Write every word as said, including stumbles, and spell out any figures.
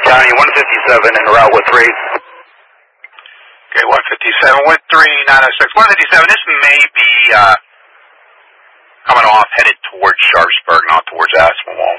County, one fifty-seven in route with three. Okay, one fifty-seven with three, nine oh six. one fifty-seven, this may be uh, coming off, headed towards Sharpsburg, not towards Aspinwall.